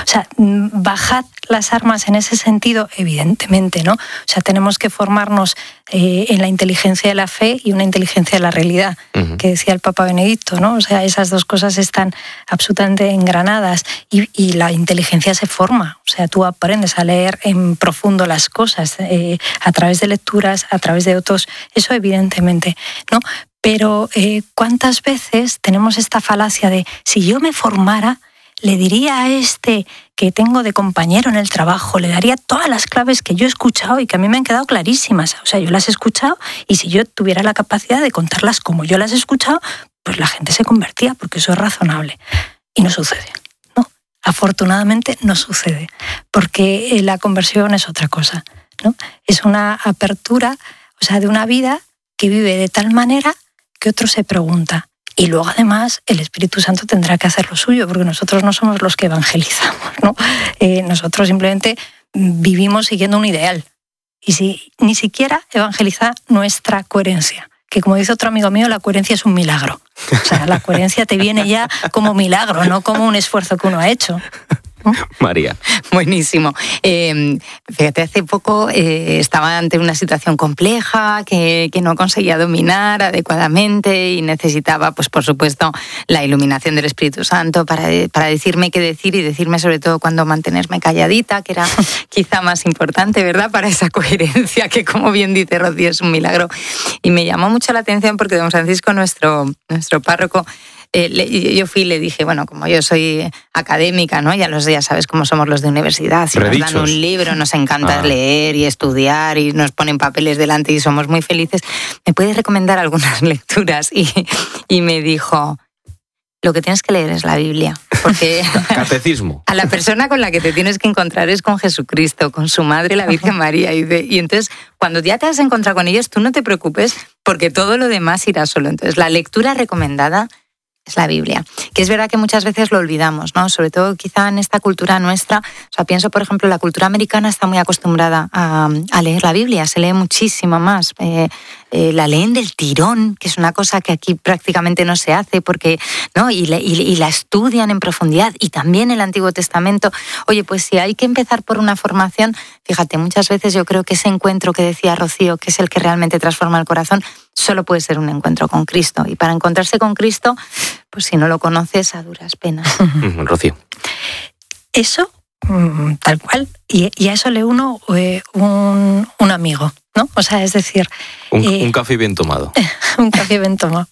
sea, bajad las armas en ese sentido, evidentemente, ¿no? O sea, tenemos que formarnos en la inteligencia de la fe y una inteligencia de la realidad, que decía el Papa Benedicto, ¿no? O sea, esas dos cosas están absolutamente engranadas y la inteligencia se forma. O sea, tú aprendes a leer en profundo las cosas a través de lecturas, a través de otros, eso evidentemente, ¿no? Pero ¿cuántas veces tenemos esta falacia de si yo me formara, le diría a este que tengo de compañero en el trabajo, le daría todas las claves que yo he escuchado y que a mí me han quedado clarísimas? O sea, yo las he escuchado y si yo tuviera la capacidad de contarlas como yo las he escuchado, pues la gente se convertía, porque eso es razonable. Y no sucede, ¿no? Afortunadamente no sucede, porque la conversión es otra cosa, ¿no? Es una apertura, o sea, de una vida que vive de tal manera que otro se pregunta. Y luego, además, el Espíritu Santo tendrá que hacer lo suyo, porque nosotros no somos los que evangelizamos, ¿no? Nosotros simplemente vivimos siguiendo un ideal. Y si ni siquiera evangeliza nuestra coherencia, que como dice otro amigo mío, la coherencia es un milagro. O sea, la coherencia te viene ya como milagro, no como un esfuerzo que uno ha hecho. María. Buenísimo. Fíjate, hace poco estaba ante una situación compleja que no conseguía dominar adecuadamente y necesitaba, pues por supuesto, la iluminación del Espíritu Santo para decirme qué decir y decirme sobre todo cuándo mantenerme calladita, que era quizá más importante, ¿verdad?, para esa coherencia que, como bien dice Rocío, es un milagro. Y me llamó mucho la atención porque don Francisco, nuestro párroco, yo fui y le dije, bueno, como yo soy académica, ¿no? Ya sabes cómo somos los de universidad. Si nos dan un libro, nos encanta leer y estudiar y nos ponen papeles delante y somos muy felices. ¿Me puedes recomendar algunas lecturas? Y me dijo, lo que tienes que leer es la Biblia. Porque catecismo. A la persona con la que te tienes que encontrar es con Jesucristo, con su madre, la Virgen María. Y entonces, cuando ya te has encontrado con ellos, tú no te preocupes porque todo lo demás irá solo. Entonces, la lectura recomendada es la Biblia, que es verdad que muchas veces lo olvidamos, ¿no? Sobre todo quizá en esta cultura nuestra. O sea, pienso, por ejemplo, la cultura americana está muy acostumbrada a leer la Biblia, se lee muchísimo más. La leen del tirón, que es una cosa que aquí prácticamente no se hace, porque, ¿no? Y la estudian en profundidad, y también el Antiguo Testamento. Oye, pues si hay que empezar por una formación, fíjate, muchas veces yo creo que ese encuentro que decía Rocío, que es el que realmente transforma el corazón, solo puede ser un encuentro con Cristo. Y para encontrarse con Cristo, pues si no lo conoces, a duras penas. Rocío. Eso, tal cual. Y a eso le uno un amigo, ¿no? O sea, es decir... Un café bien tomado. Un café bien tomado.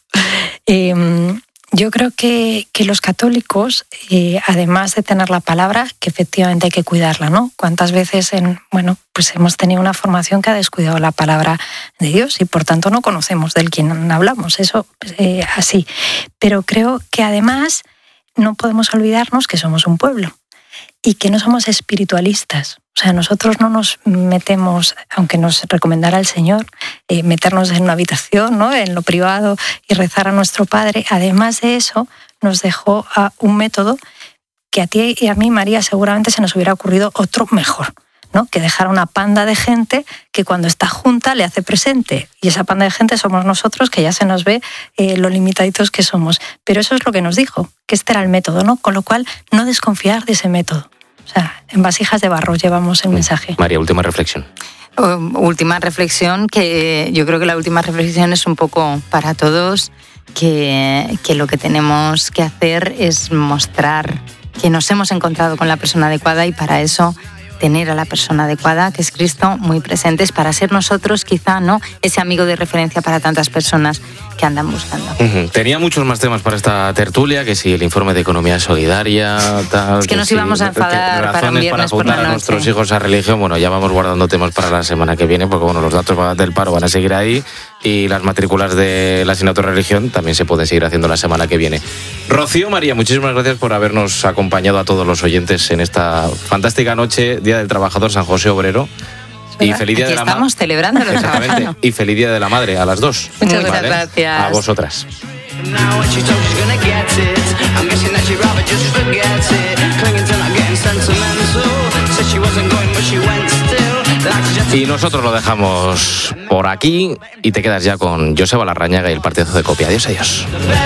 Yo creo que los católicos, además de tener la palabra, que efectivamente hay que cuidarla, ¿no? ¿Cuántas veces pues hemos tenido una formación que ha descuidado la palabra de Dios y por tanto no conocemos del quién hablamos? Eso así. Pero creo que además no podemos olvidarnos que somos un pueblo y que no somos espiritualistas. O sea, nosotros no nos metemos, aunque nos recomendara el Señor, meternos en una habitación, ¿no?, en lo privado y rezar a nuestro Padre. Además de eso, nos dejó un método que a ti y a mí, María, seguramente se nos hubiera ocurrido otro mejor, ¿no? Que dejar una panda de gente que cuando está junta le hace presente. Y esa panda de gente somos nosotros, que ya se nos ve lo limitaditos que somos. Pero eso es lo que nos dijo, que este era el método, ¿no? Con lo cual, no desconfiar de ese método. O sea, en vasijas de barro llevamos el mensaje. María, última reflexión. Última reflexión, que yo creo que la última reflexión es un poco para todos, que lo que tenemos que hacer es mostrar que nos hemos encontrado con la persona adecuada, y para eso tener a la persona adecuada, que es Cristo, muy presentes, para ser nosotros quizá, ¿no?, ese amigo de referencia para tantas personas que andan buscando. Tenía muchos más temas para esta tertulia, que si el informe de economía solidaria, tal... Es que nos íbamos a enfadar para un viernes por la noche. A nuestros hijos a religión. Bueno, ya vamos guardando temas para la semana que viene, porque bueno, los datos del paro van a seguir ahí, y las matrículas de la asignatura de religión también se pueden seguir haciendo la semana que viene. Rocío, María, muchísimas gracias por habernos acompañado a todos los oyentes en esta fantástica noche, Día del Trabajador, San José Obrero. Y feliz Día de la Madre. Estamos celebrando los trabajadores. Y feliz Día de la Madre a las dos. Muchas gracias. A vosotras. Y nosotros lo dejamos por aquí y te quedas ya con Joseba Larrañaga y el partidazo de Copia. Adiós, adiós.